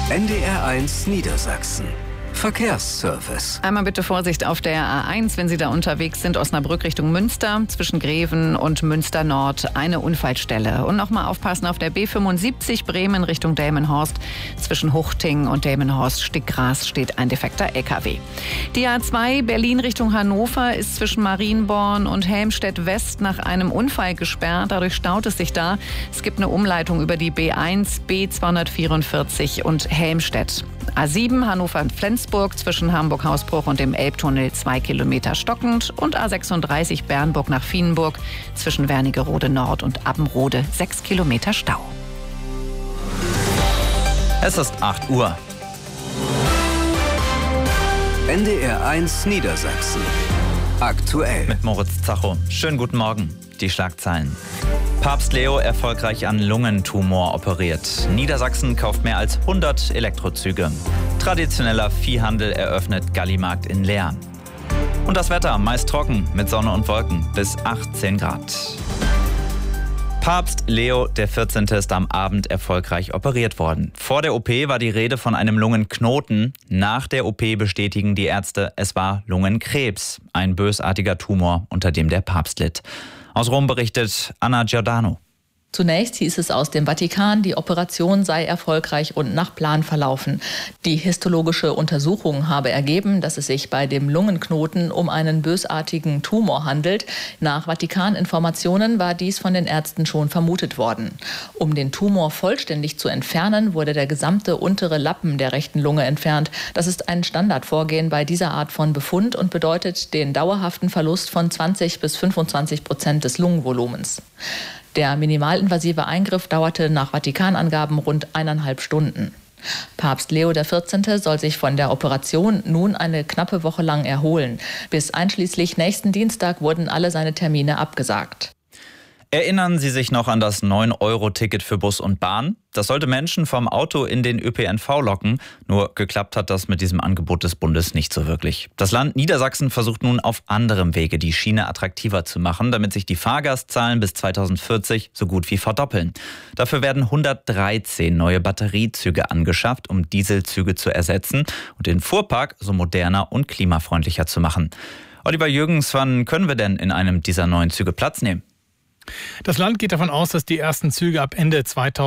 NDR1 Niedersachsen. Verkehrsservice. Einmal bitte Vorsicht auf der A1, wenn Sie da unterwegs sind, Osnabrück Richtung Münster, zwischen Greven und Münster Nord, eine Unfallstelle. Und nochmal aufpassen auf der B75 Bremen Richtung Delmenhorst, zwischen Huchting und Delmenhorst-Stickgras steht ein defekter LKW. Die A2 Berlin Richtung Hannover ist zwischen Marienborn und Helmstedt West nach einem Unfall gesperrt, dadurch staut es sich da. Es gibt eine Umleitung über die B1, B244 und Helmstedt. A7 Hannover-Flensburg zwischen Hamburg-Hausbruch und dem Elbtunnel 2 Kilometer stockend und A36 Bernburg nach Vienenburg zwischen Wernigerode Nord und Abbenrode 6 Kilometer Stau. Es ist 8 Uhr. NDR1 Niedersachsen. Aktuell. Mit Moritz Zacho. Schönen guten Morgen. Die Schlagzeilen. Papst Leo erfolgreich an Lungentumor operiert. Niedersachsen kauft mehr als 100 Elektrozüge. Traditioneller Viehhandel eröffnet Gallimarkt in Leer. Und das Wetter meist trocken mit Sonne und Wolken bis 18 Grad. Papst Leo XIV. Ist am Abend erfolgreich operiert worden. Vor der OP war die Rede von einem Lungenknoten. Nach der OP bestätigen die Ärzte, es war Lungenkrebs, ein bösartiger Tumor, unter dem der Papst litt. Aus Rom berichtet Anna Giordano. Zunächst hieß es aus dem Vatikan, die Operation sei erfolgreich und nach Plan verlaufen. Die histologische Untersuchung habe ergeben, dass es sich bei dem Lungenknoten um einen bösartigen Tumor handelt. Nach Vatikaninformationen war dies von den Ärzten schon vermutet worden. Um den Tumor vollständig zu entfernen, wurde der gesamte untere Lappen der rechten Lunge entfernt. Das ist ein Standardvorgehen bei dieser Art von Befund und bedeutet den dauerhaften Verlust von 20-25% des Lungenvolumens. Der minimalinvasive Eingriff dauerte nach Vatikanangaben rund 1,5 Stunden. Papst Leo XIV. Soll sich von der Operation nun eine knappe Woche lang erholen. Bis einschließlich nächsten Dienstag wurden alle seine Termine abgesagt. Erinnern Sie sich noch an das 9-Euro-Ticket für Bus und Bahn? Das sollte Menschen vom Auto in den ÖPNV locken. Nur geklappt hat das mit diesem Angebot des Bundes nicht so wirklich. Das Land Niedersachsen versucht nun auf anderem Wege, die Schiene attraktiver zu machen, damit sich die Fahrgastzahlen bis 2040 so gut wie verdoppeln. Dafür werden 113 neue Batteriezüge angeschafft, um Dieselzüge zu ersetzen und den Fuhrpark so moderner und klimafreundlicher zu machen. Oliver Jürgens, wann können wir denn in einem dieser neuen Züge Platz nehmen? Das Land geht davon aus, dass die ersten Züge ab Ende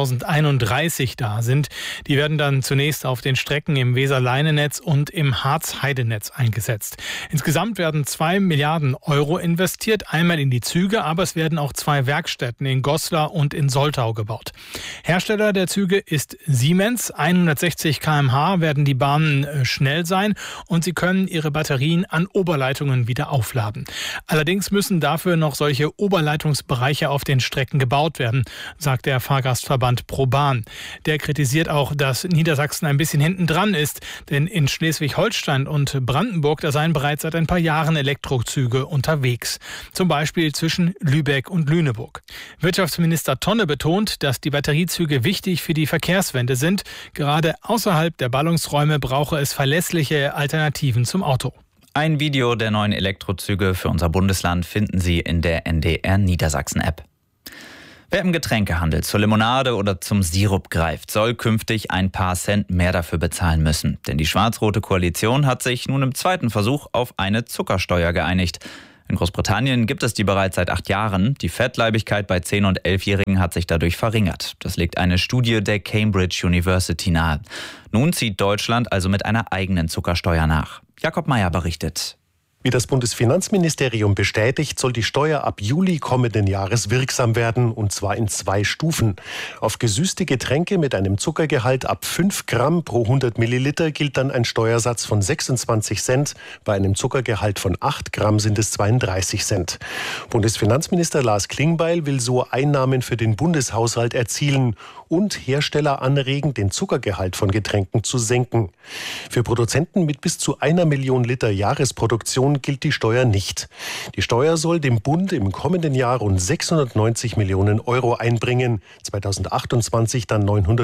2031 da sind. Die werden dann zunächst auf den Strecken im Weser-Leine-Netz und im Harz-Heide-Netz eingesetzt. Insgesamt werden 2 Milliarden Euro investiert, einmal in die Züge, aber es werden auch 2 Werkstätten in Goslar und in Soltau gebaut. Hersteller der Züge ist Siemens. 160 km/h werden die Bahnen schnell sein und sie können ihre Batterien an Oberleitungen wieder aufladen. Allerdings müssen dafür noch solche Oberleitungsbereiche auf den Strecken gebaut werden, sagt der Fahrgastverband ProBahn. Der kritisiert auch, dass Niedersachsen ein bisschen hinten dran ist, denn in Schleswig-Holstein und Brandenburg, da seien bereits seit ein paar Jahren Elektrozüge unterwegs. Zum Beispiel zwischen Lübeck und Lüneburg. Wirtschaftsminister Tonne betont, dass die Batteriezüge wichtig für die Verkehrswende sind. Gerade außerhalb der Ballungsräume brauche es verlässliche Alternativen zum Auto. Ein Video der neuen Elektrozüge für unser Bundesland finden Sie in der NDR Niedersachsen-App. Wer im Getränkehandel zur Limonade oder zum Sirup greift, soll künftig ein paar Cent mehr dafür bezahlen müssen. Denn die schwarz-rote Koalition hat sich nun im zweiten Versuch auf eine Zuckersteuer geeinigt. In Großbritannien gibt es die bereits seit 8 Jahren. Die Fettleibigkeit bei 10- und 11-Jährigen hat sich dadurch verringert. Das legt eine Studie der Cambridge University nahe. Nun zieht Deutschland also mit einer eigenen Zuckersteuer nach. Jakob Mayer berichtet. Wie das Bundesfinanzministerium bestätigt, soll die Steuer ab Juli kommenden Jahres wirksam werden, und zwar in 2 Stufen. Auf gesüßte Getränke mit einem Zuckergehalt ab 5 Gramm pro 100 Milliliter gilt dann ein Steuersatz von 26 Cent. Bei einem Zuckergehalt von 8 Gramm sind es 32 Cent. Bundesfinanzminister Lars Klingbeil will so Einnahmen für den Bundeshaushalt erzielen und Hersteller anregen, den Zuckergehalt von Getränken zu senken. Für Produzenten mit bis zu 1 Million Liter Jahresproduktion gilt die Steuer nicht. Die Steuer soll dem Bund im kommenden Jahr rund 690 Millionen Euro einbringen, 2028 dann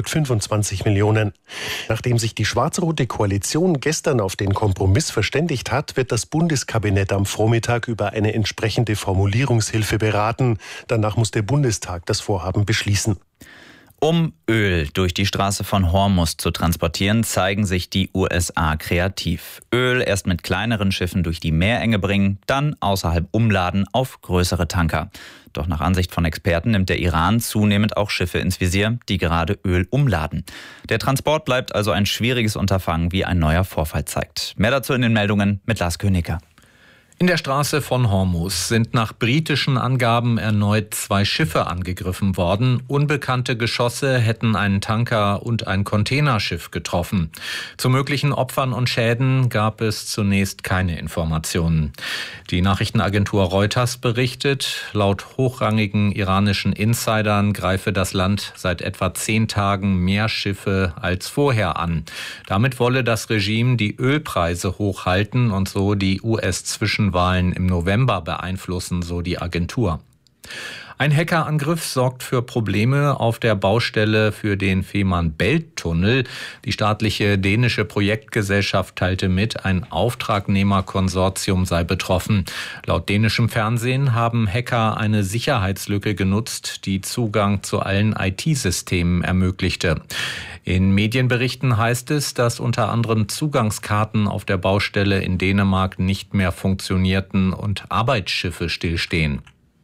925 Millionen. Nachdem sich die schwarz-rote Koalition gestern auf den Kompromiss verständigt hat, wird das Bundeskabinett am Vormittag über eine entsprechende Formulierungshilfe beraten. Danach muss der Bundestag das Vorhaben beschließen. Um Öl durch die Straße von Hormuz zu transportieren, zeigen sich die USA kreativ. Öl erst mit kleineren Schiffen durch die Meerenge bringen, dann außerhalb umladen auf größere Tanker. Doch nach Ansicht von Experten nimmt der Iran zunehmend auch Schiffe ins Visier, die gerade Öl umladen. Der Transport bleibt also ein schwieriges Unterfangen, wie ein neuer Vorfall zeigt. Mehr dazu in den Meldungen mit Lars Königer. In der Straße von Hormuz sind nach britischen Angaben erneut 2 Schiffe angegriffen worden. Unbekannte Geschosse hätten einen Tanker und ein Containerschiff getroffen. Zu möglichen Opfern und Schäden gab es zunächst keine Informationen. Die Nachrichtenagentur Reuters berichtet, laut hochrangigen iranischen Insidern greife das Land seit etwa 10 Tagen mehr Schiffe als vorher an. Damit wolle das Regime die Ölpreise hochhalten und so die US-Zwischenwahlen im November beeinflussen, so die Agentur. Ein Hackerangriff sorgt für Probleme auf der Baustelle für den Fehmarn-Belt-Tunnel. Die staatliche dänische Projektgesellschaft teilte mit, ein Auftragnehmerkonsortium sei betroffen. Laut dänischem Fernsehen haben Hacker eine Sicherheitslücke genutzt, die Zugang zu allen IT-Systemen ermöglichte. In Medienberichten heißt es, dass unter anderem Zugangskarten auf der Baustelle in Dänemark nicht mehr funktionierten und Arbeitsschiffe stillstehen.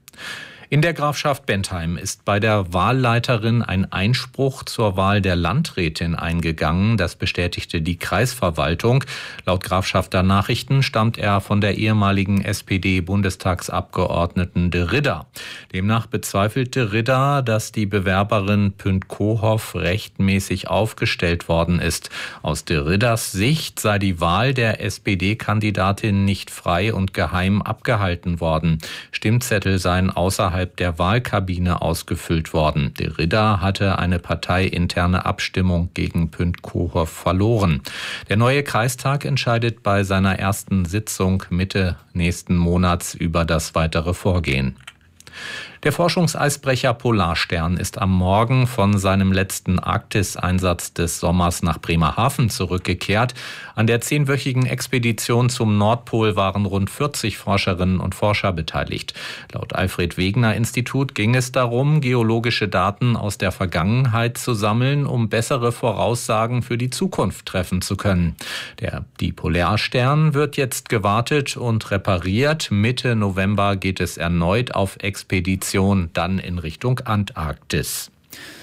In der Grafschaft Bentheim ist bei der Wahlleiterin ein Einspruch zur Wahl der Landrätin eingegangen. Das bestätigte die Kreisverwaltung. Laut Grafschafter Nachrichten stammt er von der ehemaligen SPD-Bundestagsabgeordneten de Ridder. Demnach bezweifelte Ridder, dass die Bewerberin Pünd Kohoff rechtmäßig aufgestellt worden ist. Aus de Ridders Sicht sei die Wahl der SPD-Kandidatin nicht frei und geheim abgehalten worden. Stimmzettel seien außerhalb der Wahlkabine ausgefüllt worden. De Ridder hatte eine parteiinterne Abstimmung gegen Pünd Kohoff verloren. Der neue Kreistag entscheidet bei seiner ersten Sitzung Mitte nächsten Monats über das weitere Vorgehen. Der Forschungseisbrecher Polarstern ist am Morgen von seinem letzten Arktis-Einsatz des Sommers nach Bremerhaven zurückgekehrt. An der 10-wöchigen Expedition zum Nordpol waren rund 40 Forscherinnen und Forscher beteiligt. Laut Alfred-Wegener-Institut ging es darum, geologische Daten aus der Vergangenheit zu sammeln, um bessere Voraussagen für die Zukunft treffen zu können. Die Polarstern wird jetzt gewartet und repariert. Mitte November geht es erneut auf Expedition, dann in Richtung Antarktis.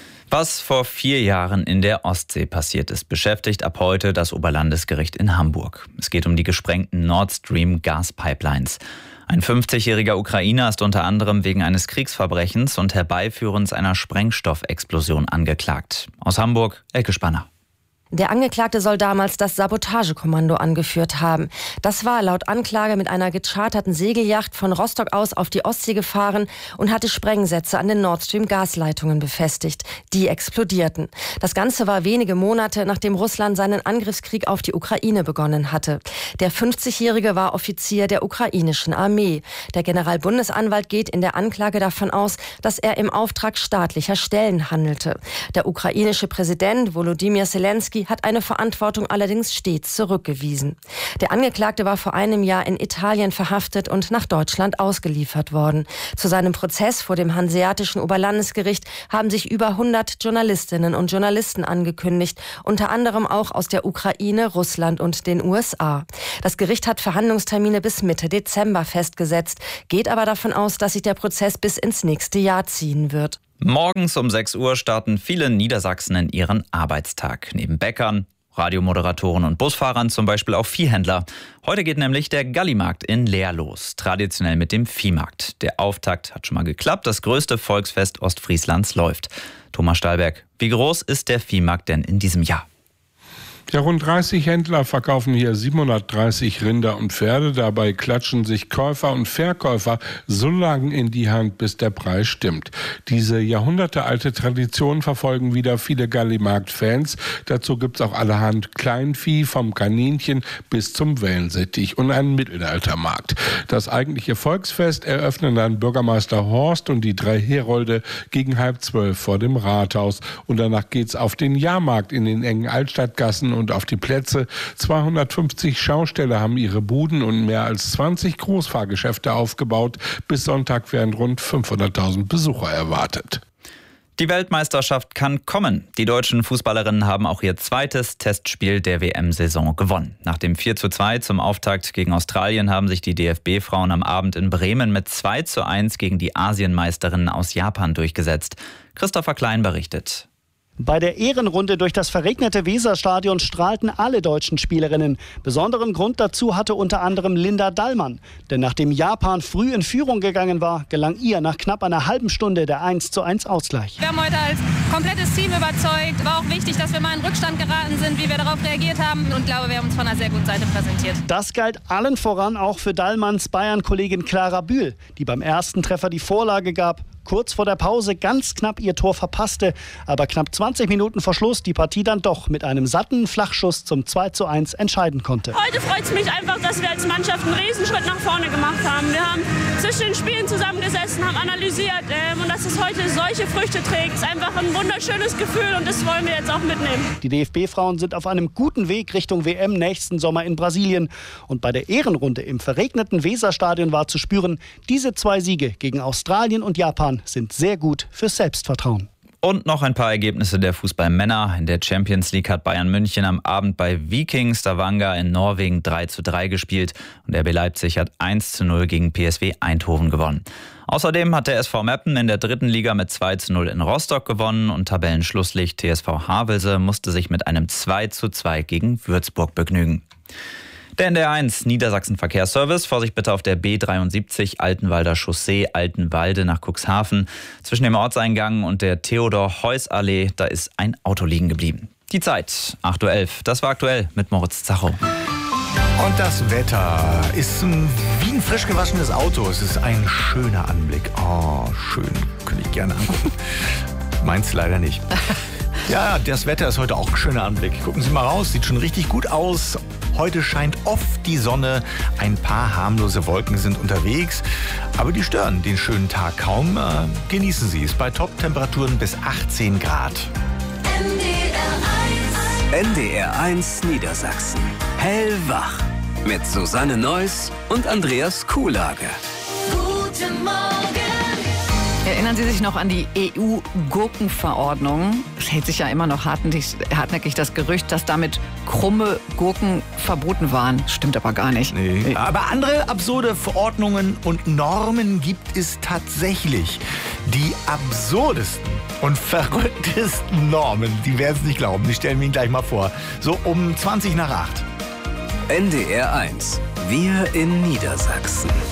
Was vor 4 Jahren in der Ostsee passiert ist, beschäftigt ab heute das Oberlandesgericht in Hamburg. Es geht um die gesprengten Nord Stream Gaspipelines. Ein 50-jähriger Ukrainer ist unter anderem wegen eines Kriegsverbrechens und Herbeiführens einer Sprengstoffexplosion angeklagt. Aus Hamburg, Elke Spanner. Der Angeklagte soll damals das Sabotagekommando angeführt haben. Das war laut Anklage mit einer gecharterten Segelyacht von Rostock aus auf die Ostsee gefahren und hatte Sprengsätze an den Nord Stream Gasleitungen befestigt. Die explodierten. Das Ganze war wenige Monate, nachdem Russland seinen Angriffskrieg auf die Ukraine begonnen hatte. Der 50-Jährige war Offizier der ukrainischen Armee. Der Generalbundesanwalt geht in der Anklage davon aus, dass er im Auftrag staatlicher Stellen handelte. Der ukrainische Präsident Volodymyr Zelensky hat eine Verantwortung allerdings stets zurückgewiesen. Der Angeklagte war vor einem Jahr in Italien verhaftet und nach Deutschland ausgeliefert worden. Zu seinem Prozess vor dem Hanseatischen Oberlandesgericht haben sich über 100 Journalistinnen und Journalisten angekündigt, unter anderem auch aus der Ukraine, Russland und den USA. Das Gericht hat Verhandlungstermine bis Mitte Dezember festgesetzt, geht aber davon aus, dass sich der Prozess bis ins nächste Jahr ziehen wird. Morgens um 6 Uhr starten viele Niedersachsen in ihren Arbeitstag. Neben Bäckern, Radiomoderatoren und Busfahrern zum Beispiel auch Viehhändler. Heute geht nämlich der Gallimarkt in Leer los, traditionell mit dem Viehmarkt. Der Auftakt hat schon mal geklappt, das größte Volksfest Ostfrieslands läuft. Thomas Stahlberg, wie groß ist der Viehmarkt denn in diesem Jahr? Ja, rund 30 Händler verkaufen hier 730 Rinder und Pferde. Dabei klatschen sich Käufer und Verkäufer so lange in die Hand, bis der Preis stimmt. Diese jahrhundertealte Tradition verfolgen wieder viele Gallimarkt-Fans. Dazu gibt's auch allerhand Kleinvieh, vom Kaninchen bis zum Wellensittich und einen Mittelaltermarkt. Das eigentliche Volksfest eröffnen dann Bürgermeister Horst und die 3 Herolde gegen 11:30 vor dem Rathaus. Und danach geht's auf den Jahrmarkt in den engen Altstadtgassen und auf die Plätze. 250 Schausteller haben ihre Buden und mehr als 20 Großfahrgeschäfte aufgebaut. Bis Sonntag werden rund 500.000 Besucher erwartet. Die Weltmeisterschaft kann kommen. Die deutschen Fußballerinnen haben auch ihr zweites Testspiel der WM-Saison gewonnen. Nach dem 4:2 zum Auftakt gegen Australien haben sich die DFB-Frauen am Abend in Bremen mit 2:1 gegen die Asienmeisterinnen aus Japan durchgesetzt. Christopher Klein berichtet. Bei der Ehrenrunde durch das verregnete Weserstadion strahlten alle deutschen Spielerinnen. Besonderen Grund dazu hatte unter anderem Linda Dallmann. Denn nachdem Japan früh in Führung gegangen war, gelang ihr nach knapp einer halben Stunde der 1:1 Ausgleich. Wir haben heute als komplettes Team überzeugt. War auch wichtig, dass wir mal in Rückstand geraten sind, wie wir darauf reagiert haben. Und glaube, wir haben uns von einer sehr guten Seite präsentiert. Das galt allen voran auch für Dallmanns Bayern-Kollegin Clara Bühl, die beim ersten Treffer die Vorlage gab. Kurz vor der Pause ganz knapp ihr Tor verpasste, aber knapp 20 Minuten vor Schluss die Partie dann doch mit einem satten Flachschuss zum 2:1 entscheiden konnte. Heute freut es mich einfach, dass wir als Mannschaft einen Riesenschritt nach vorne gemacht haben. Wir haben zwischen den Spielen zusammengesessen, haben analysiert und dass es heute solche Früchte trägt, ist einfach ein wunderschönes Gefühl und das wollen wir jetzt auch mitnehmen. Die DFB-Frauen sind auf einem guten Weg Richtung WM nächsten Sommer in Brasilien. Und bei der Ehrenrunde im verregneten Weserstadion war zu spüren, diese 2 Siege gegen Australien und Japan sind sehr gut fürs Selbstvertrauen. Und noch ein paar Ergebnisse der Fußballmänner. In der Champions League hat Bayern München am Abend bei Viking Stavanger in Norwegen 3:3 gespielt und RB Leipzig hat 1:0 gegen PSV Eindhoven gewonnen. Außerdem hat der SV Meppen in der 3. Liga mit 2:0 in Rostock gewonnen und Tabellenschlusslicht TSV Havelse musste sich mit einem 2:2 gegen Würzburg begnügen. Der NDR1 Niedersachsen Verkehrsservice, Vorsicht bitte auf der B73 Altenwalder Chaussee, Altenwalde nach Cuxhaven. Zwischen dem Ortseingang und der Theodor-Heuss-Allee, da ist ein Auto liegen geblieben. Die Zeit, 8:11 Uhr. Das war aktuell mit Moritz Zacho. Und das Wetter ist wie ein frisch gewaschenes Auto. Es ist ein schöner Anblick. Oh, schön. Könnte ich gerne angucken. Meins leider nicht. Ja, das Wetter ist heute auch ein schöner Anblick. Gucken Sie mal raus, sieht schon richtig gut aus. Heute scheint oft die Sonne, ein paar harmlose Wolken sind unterwegs, aber die stören den schönen Tag kaum. Genießen Sie es bei Top-Temperaturen bis 18 Grad. NDR1 Niedersachsen. Hellwach. Mit Susanne Neuss und Andreas Kuhlage. Guten Morgen. Erinnern Sie sich noch an die EU-Gurkenverordnung? Es hält sich ja immer noch hartnäckig das Gerücht, dass damit krumme Gurken verboten waren. Stimmt aber gar nicht. Nee. Aber andere absurde Verordnungen und Normen gibt es tatsächlich. Die absurdesten und verrücktesten Normen, die werden es nicht glauben. Die stellen wir Ihnen gleich mal vor. So um 20 nach 8. NDR1. Wir in Niedersachsen.